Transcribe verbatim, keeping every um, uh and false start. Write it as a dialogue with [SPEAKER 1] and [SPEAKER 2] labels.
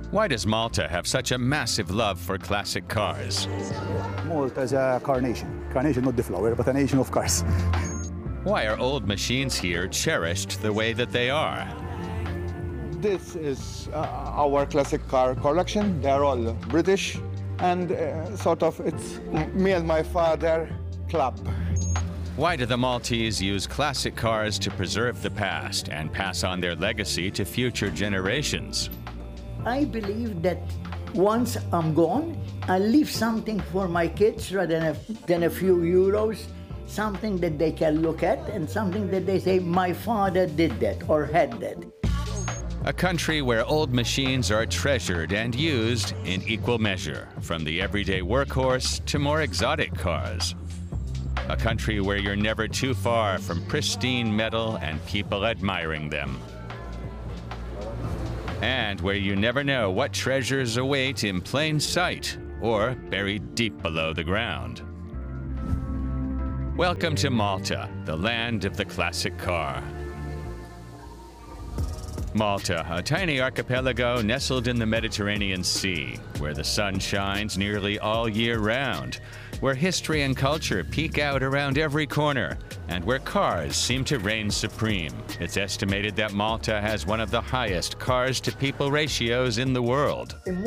[SPEAKER 1] Why does Malta have such a massive love for classic cars?
[SPEAKER 2] Malta is a car nation. Car nation, not the flower, but a nation of cars.
[SPEAKER 1] Why are old machines here cherished the way that they are?
[SPEAKER 3] This is uh, our classic car collection. They're all British, and uh, sort of it's me and my father club.
[SPEAKER 1] Why do the Maltese use classic cars to preserve the past and pass on their legacy to future generations?
[SPEAKER 4] I believe that once I'm gone, I'll leave something for my kids rather than a, than a few euros, something that they can look at and something that they say, my father did that or had that.
[SPEAKER 1] A country where old machines are treasured and used in equal measure, from the everyday workhorse to more exotic cars. A country where you're never too far from pristine metal and people admiring them. And where you never know what treasures await in plain sight or buried deep below the ground. Welcome to Malta, the land of the classic car. Malta, a tiny archipelago nestled in the Mediterranean Sea, where the sun shines nearly all year round, where history and culture peek out around every corner, and where cars seem to reign supreme. It's estimated that Malta has one of the highest cars-to-people ratios in the world.